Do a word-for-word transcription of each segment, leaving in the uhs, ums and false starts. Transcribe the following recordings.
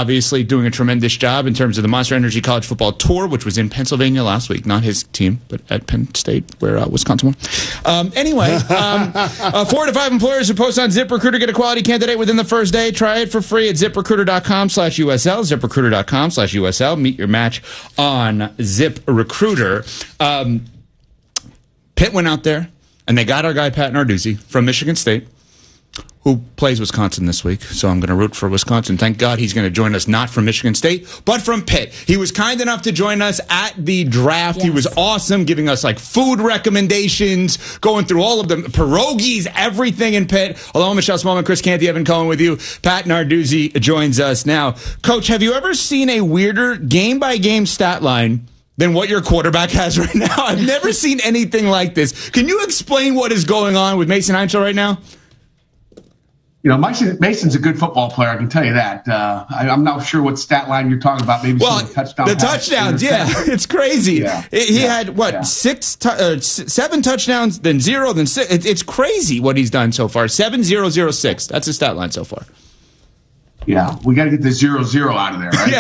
obviously doing a tremendous job in terms of the Monster Energy College Football Tour, which was in Pennsylvania last week. Not his team, but at Penn State, where uh, Wisconsin won. Um, anyway, um, uh, four to five employers who post on ZipRecruiter get a quality candidate within the first day. Try it for free at ZipRecruiter.com slash USL. ZipRecruiter.com slash USL. Meet your match on ZipRecruiter. Um, Pitt went out there, and they got our guy Pat Narduzzi from Michigan State, who plays Wisconsin this week. So I'm going to root for Wisconsin. Thank God he's going to join us not from Michigan State, but from Pitt. He was kind enough to join us at the draft. Yes. He was awesome, giving us like food recommendations, going through all of them, pierogies, everything in Pitt. Hello, Michelle Smallman, Chris Canty, Evan Cohen with you. Pat Narduzzi joins us now. Coach, have you ever seen a weirder game-by-game stat line than what your quarterback has right now? I've never seen anything like this. Can you explain what is going on with Mason Heinzel right now? You know, Mason, Mason's a good football player, I can tell you that. Uh, I, I'm not sure what stat line you're talking about. Maybe well, some touchdown the touchdowns, yeah. It's crazy. Yeah. He yeah. had, what, yeah. six, t- uh, seven touchdowns, then zero, then six. It, it's crazy what he's done so far. Seven, zero, zero, six. That's his stat line so far. Yeah, we got to get the zero zero out of there, right?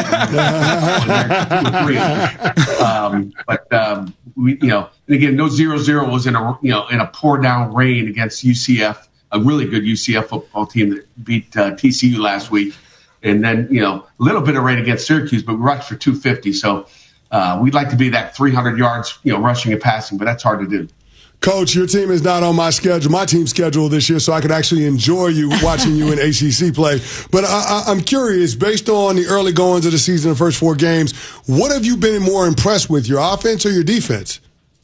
Yeah. um, but um, we, you know, and again, no zero zero was in a you know in a pour down rain against U C F, a really good U C F football team that beat uh, T C U last week, and then you know a little bit of rain against Syracuse, but we rushed for two fifty. So uh, we'd like to be that three hundred yards, you know, rushing and passing, but that's hard to do. Coach, your team is not on my schedule, my team's schedule this year, so I could actually enjoy you watching you in A C C play. But I, I, I'm curious, based on the early goings of the season, the first four games, what have you been more impressed with, your offense or your defense?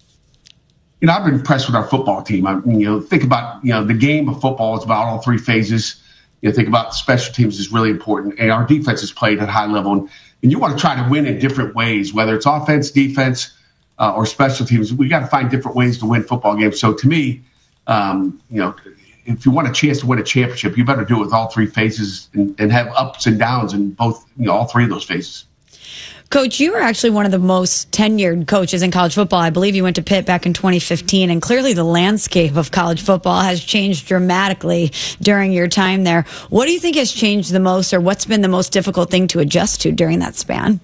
You know, I've been impressed with our football team. I mean, you know, think about, you know, the game of football is about all three phases. You know, think about special teams is really important. And our defense has played at a high level. And, and you want to try to win in different ways, whether it's offense, defense, Uh, or special teams. We got to find different ways to win football games. So to me, um, you know, if you want a chance to win a championship, you better do it with all three phases and, and have ups and downs in both, you know, all three of those phases. Coach, you were actually one of the most tenured coaches in college football. I believe you went to Pitt back in twenty fifteen, and clearly the landscape of college football has changed dramatically during your time there. What do you think has changed the most, or what's been the most difficult thing to adjust to during that span?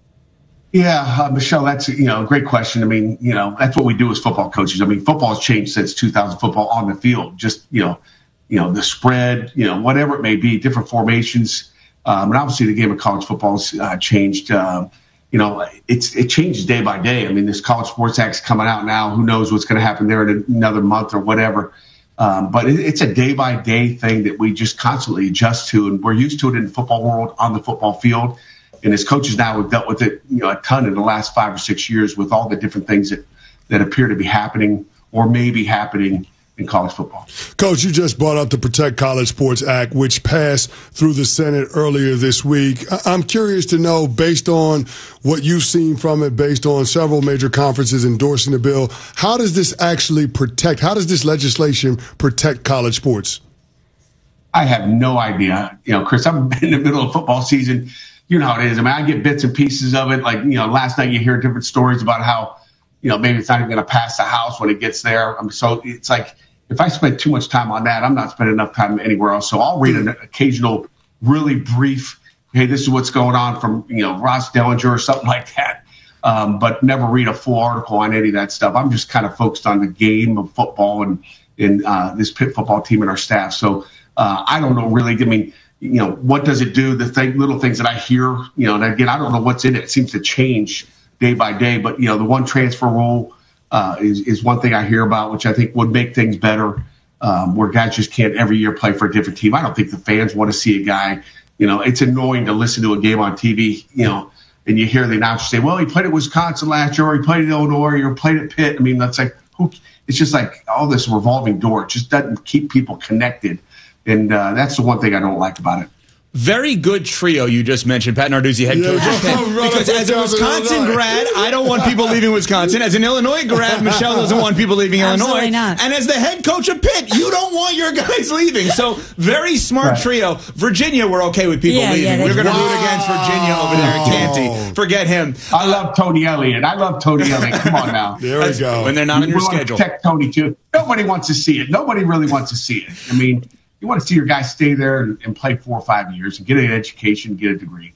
Yeah, uh, Michelle, that's you know a great question. I mean, you know, that's what we do as football coaches. I mean, football has changed since two thousand. Football on the field, just you know, you know the spread, you know, whatever it may be, different formations, um, and obviously the game of college football has uh, changed. Um, you know, it's it changes day by day. I mean, this College Sports Act's coming out now. Who knows what's going to happen there in another month or whatever. Um, but it, it's a day by day thing that we just constantly adjust to, and we're used to it in the football world on the football field. And as coaches now, we've dealt with it, you know, a ton in the last five or six years with all the different things that, that appear to be happening or may be happening in college football. Coach, you just brought up the Protect College Sports Act, which passed through the Senate earlier this week. I'm curious to know, based on what you've seen from it, based on several major conferences endorsing the bill, how does this actually protect, how does this legislation protect college sports? I have no idea. You know, Chris, I'm in the middle of football season. You know how it is. I mean, I get bits and pieces of it. Like, you know, last night you hear different stories about how, you know, maybe it's not even going to pass the House when it gets there. Um, so it's like, if I spend too much time on that, I'm not spending enough time anywhere else. So I'll read an occasional, really brief, hey, this is what's going on from, you know, Ross Dellinger or something like that. Um, but never read a full article on any of that stuff. I'm just kind of focused on the game of football and, and uh, this Pitt football team and our staff. So uh, I don't know really. I mean, you know, what does it do? The thing, little things that I hear, you know, and again, I don't know what's in it. It seems to change day by day. But, you know, the one transfer rule uh, is, is one thing I hear about, which I think would make things better, um, where guys just can't every year play for a different team. I don't think the fans want to see a guy, you know, it's annoying to listen to a game on T V, you know, and you hear the announcer say, well, he played at Wisconsin last year, or he played at Illinois, or he played at Pitt. I mean, that's like, who? It's just like all this revolving door. It just doesn't keep people connected. And uh, that's the one thing I don't like about it. Very good trio you just mentioned, Pat Narduzzi, head coach yeah, of Pitt. Because as a Wisconsin grad, I don't want people leaving Wisconsin. As an Illinois grad, Michelle doesn't want people leaving Absolutely Illinois. Not. And as the head coach of Pitt, you don't want your guys leaving. So very smart right. trio. Virginia, we're okay with people yeah, leaving. Yeah, we're going to wow. root against Virginia over there at Canty. Forget him. I love Tony Elliott. I love Tony Elliott. Come on now. There we go. When they're not on your schedule. Protect Tony too. Nobody wants to see it. Nobody really wants to see it. I mean, you want to see your guys stay there and, and play four or five years and get an education, get a degree.